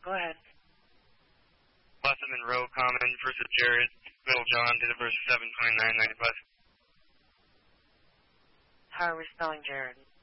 Go ahead. Blessed Monroe, Common, first of Jared, Middle John, date of birth 7/29/95. How are we spelling Jared?